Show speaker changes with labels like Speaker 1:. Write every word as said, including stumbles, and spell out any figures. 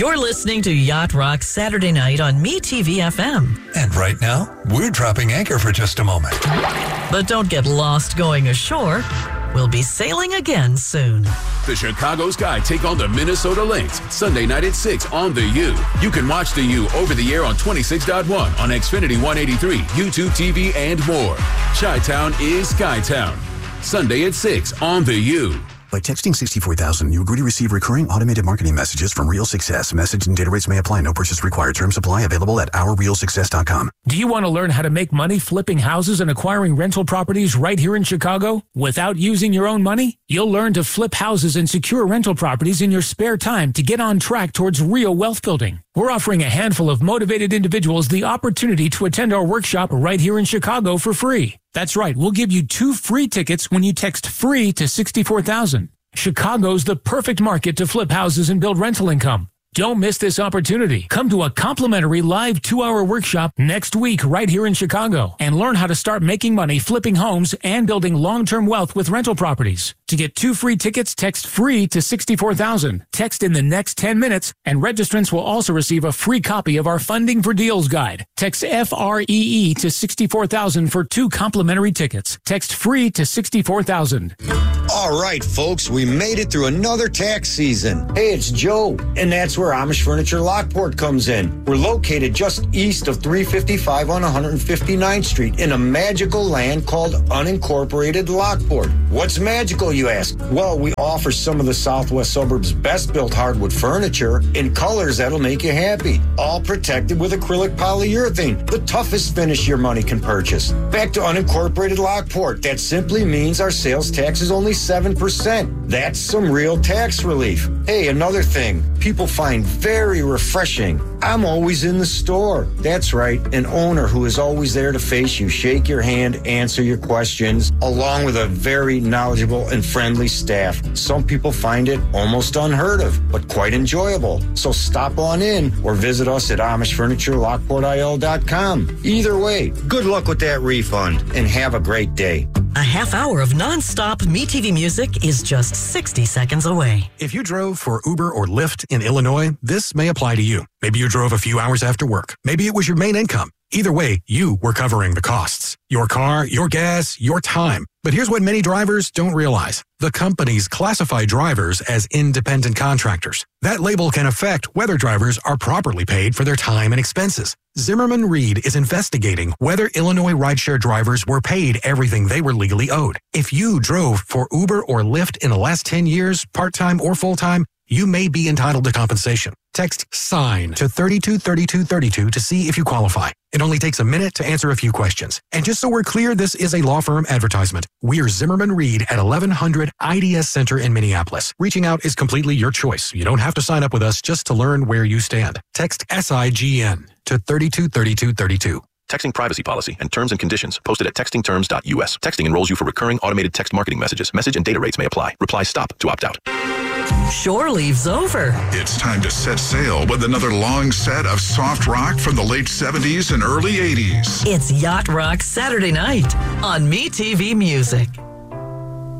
Speaker 1: You're listening to Yacht Rock Saturday Night on MeTV F M.
Speaker 2: And right now, we're dropping anchor for just a moment.
Speaker 1: But don't get lost going ashore. We'll be sailing again soon.
Speaker 3: The Chicago Sky take on the Minnesota Lynx Sunday night at six on The U. You can watch The U over the air on twenty-six point one on Xfinity one eighty-three, YouTube T V, and more. Chi-Town is Skytown. Sunday at six on The U.
Speaker 4: By texting sixty-four thousand, you agree to receive recurring automated marketing messages from Real Success. Message and data rates may apply. No purchase required. Terms apply. Available at our real success dot com.
Speaker 5: Do you want to learn how to make money flipping houses and acquiring rental properties right here in Chicago without using your own money? You'll learn to flip houses and secure rental properties in your spare time to get on track towards real wealth building. We're offering a handful of motivated individuals the opportunity to attend our workshop right here in Chicago for free. That's right. We'll give you two free tickets when you text FREE to sixty-four thousand. Chicago's the perfect market to flip houses and build rental income. Don't miss this opportunity. Come to a complimentary live two-hour workshop next week right here in Chicago and learn how to start making money flipping homes and building long-term wealth with rental properties. To get two free tickets, text FREE to sixty-four thousand. Text in the next ten minutes, and registrants will also receive a free copy of our Funding for Deals guide. Text F R E E to sixty-four thousand for two complimentary tickets. Text FREE to sixty-four thousand.
Speaker 6: All right, folks, we made it through another tax season. Hey, it's Joe, and that's where Amish Furniture Lockport comes in. We're located just east of three fifty-five on one hundred fifty-ninth Street in a magical land called unincorporated Lockport. What's magical, you ask? Well, we offer some of the Southwest suburbs' best-built hardwood furniture in colors that'll make you happy, all protected with acrylic polyurethane, the toughest finish your money can purchase. Back to unincorporated Lockport. That simply means our sales tax is only seven percent. That's some real tax relief. Hey, another thing people find very refreshing. I'm always in the store. That's right, an owner who is always there to face you, shake your hand, answer your questions, along with a very knowledgeable and friendly staff. Some people find it almost unheard of, but quite enjoyable. So stop on in or visit us at Amish Furniture Lockport I L dot com. Either way, good luck with that refund and have a great day.
Speaker 1: A half hour of non-stop MeTV music is just sixty seconds away.
Speaker 4: If you drove for Uber or Lyft in Illinois, this may apply to you. Maybe you drove a few hours after work. Maybe it was your main income. Either way, you were covering the costs. Your car, your gas, your time. But here's what many drivers don't realize. The companies classify drivers as independent contractors. That label can affect whether drivers are properly paid for their time and expenses. Zimmerman Reed is investigating whether Illinois rideshare drivers were paid everything they were legally owed. If you drove for Uber or Lyft in the last ten years, part-time or full-time, you may be entitled to compensation. Text SIGN to thirty-two thirty-two thirty-two to see if you qualify. It only takes a minute to answer a few questions. And just so we're clear, this is a law firm advertisement. We're Zimmerman Reed at eleven hundred I D S Center in Minneapolis. Reaching out is completely your choice. You don't have to sign up with us just to learn where you stand. Text S I G N to thirty-two thirty-two thirty-two.
Speaker 7: Texting privacy policy and terms and conditions posted at texting terms dot U S. Texting enrolls you for recurring automated text marketing messages. Message and data rates may apply. Reply stop to opt out.
Speaker 1: Shore leave's over.
Speaker 8: It's time to set sail with another long set of soft rock from the late seventies and early eighties.
Speaker 1: It's Yacht Rock Saturday Night on MeTV Music.